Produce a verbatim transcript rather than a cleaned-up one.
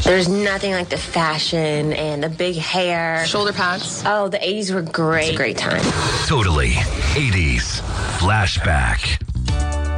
There's nothing like the fashion and the big hair. Shoulder pads. Oh, the eighties were great. It was a great time. Totally eighties Flashback.